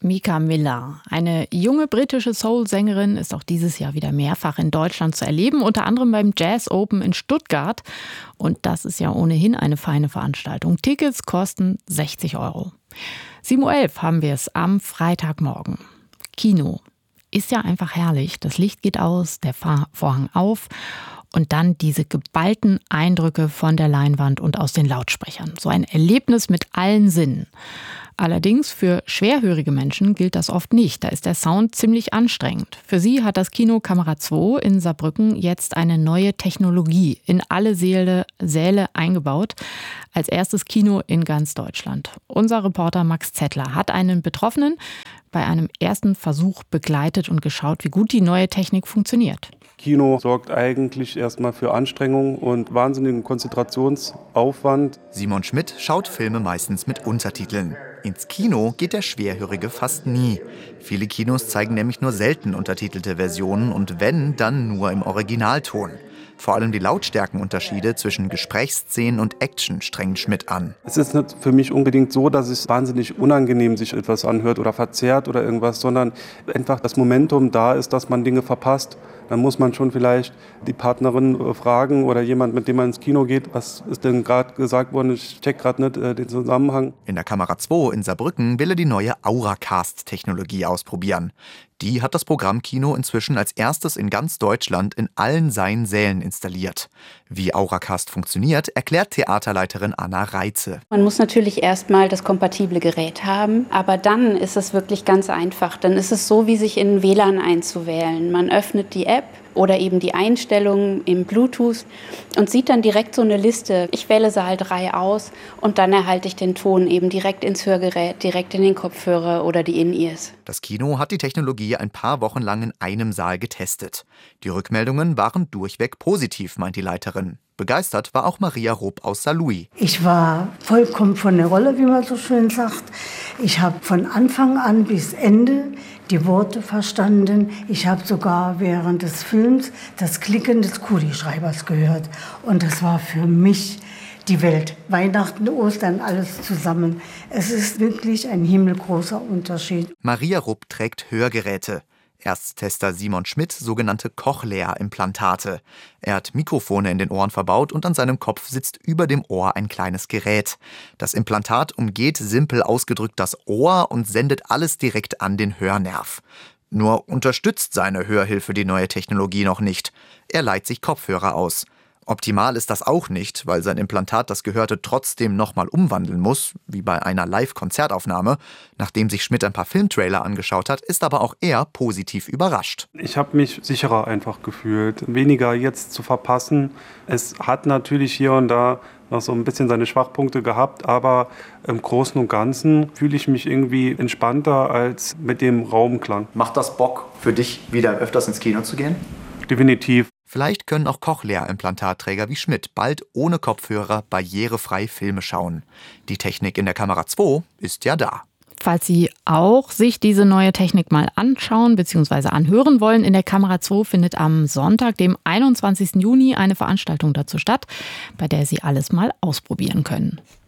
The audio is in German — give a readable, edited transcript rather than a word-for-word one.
Mika Miller, eine junge britische Soul-Sängerin, ist auch dieses Jahr wieder mehrfach in Deutschland zu erleben, unter anderem beim Jazz Open in Stuttgart. Und das ist ja ohnehin eine feine Veranstaltung. Tickets kosten 60 €. 7:11 Uhr haben wir es am Freitagmorgen. Kino ist ja einfach herrlich. Das Licht geht aus, der Vorhang auf und dann diese geballten Eindrücke von der Leinwand und aus den Lautsprechern. So ein Erlebnis mit allen Sinnen. Allerdings für schwerhörige Menschen gilt das oft nicht. Da ist der Sound ziemlich anstrengend. Für sie hat das Kino Kamera 2 in Saarbrücken jetzt eine neue Technologie in alle Säle eingebaut. Als erstes Kino in ganz Deutschland. Unser Reporter Max Zettler hat einen Betroffenen bei einem ersten Versuch begleitet und geschaut, wie gut die neue Technik funktioniert. Kino sorgt eigentlich erstmal für Anstrengung und wahnsinnigen Konzentrationsaufwand. Simon Schmidt schaut Filme meistens mit Untertiteln. Ins Kino geht der Schwerhörige fast nie. Viele Kinos zeigen nämlich nur selten untertitelte Versionen und wenn, dann nur im Originalton. Vor allem die Lautstärkenunterschiede zwischen Gesprächsszenen und Action strengen Schmidt an. Es ist nicht für mich unbedingt so, dass es wahnsinnig unangenehm sich etwas anhört oder verzerrt oder irgendwas, sondern einfach das Momentum da ist, dass man Dinge verpasst. Dann muss man schon vielleicht die Partnerin fragen oder jemand, mit dem man ins Kino geht, was ist denn gerade gesagt worden, ich check gerade nicht den Zusammenhang. In der Kamera 2 in Saarbrücken will er die neue Auracast-Technologie ausprobieren. Die hat das Programmkino inzwischen als erstes in ganz Deutschland in allen seinen Sälen installiert. Wie Auracast funktioniert, erklärt Theaterleiterin Anna Reitze. Man muss natürlich erstmal das kompatible Gerät haben, aber dann ist es wirklich ganz einfach. Dann ist es so, wie sich in WLAN einzuwählen. Man öffnet die App oder eben die Einstellungen im Bluetooth und sieht dann direkt so eine Liste. Ich wähle Saal 3 aus und dann erhalte ich den Ton eben direkt ins Hörgerät, direkt in den Kopfhörer oder die In-Ears. Das Kino hat die Technologie ein paar Wochen lang in einem Saal getestet. Die Rückmeldungen waren durchweg positiv, meint die Leiterin. Begeistert war auch Maria Rupp aus Saarlouis. Ich war vollkommen von der Rolle, wie man so schön sagt. Ich habe von Anfang an bis Ende die Worte verstanden. Ich habe sogar während des Films das Klicken des Kugelschreibers gehört. Und das war für mich die Welt. Weihnachten, Ostern, alles zusammen. Es ist wirklich ein himmelgroßer Unterschied. Maria Rupp trägt Hörgeräte. Ersttester Simon Schmidt sogenannte Cochlea-Implantate. Er hat Mikrofone in den Ohren verbaut und an seinem Kopf sitzt über dem Ohr ein kleines Gerät. Das Implantat umgeht simpel ausgedrückt das Ohr und sendet alles direkt an den Hörnerv. Nur unterstützt seine Hörhilfe die neue Technologie noch nicht. Er leiht sich Kopfhörer aus. Optimal ist das auch nicht, weil sein Implantat das Gehörte trotzdem nochmal umwandeln muss, wie bei einer Live-Konzertaufnahme. Nachdem sich Schmidt ein paar Filmtrailer angeschaut hat, ist aber auch er positiv überrascht. Ich habe mich sicherer einfach gefühlt, weniger jetzt zu verpassen. Es hat natürlich hier und da noch so ein bisschen seine Schwachpunkte gehabt, aber im Großen und Ganzen fühle ich mich irgendwie entspannter als mit dem Raumklang. Macht das Bock für dich, wieder öfters ins Kino zu gehen? Definitiv. Vielleicht können auch Cochlea-Implantatträger wie Schmidt bald ohne Kopfhörer barrierefrei Filme schauen. Die Technik in der Kamera 2 ist ja da. Falls Sie auch sich diese neue Technik mal anschauen bzw. anhören wollen, in der Kamera 2 findet am Sonntag, dem 21. Juni, eine Veranstaltung dazu statt, bei der Sie alles mal ausprobieren können.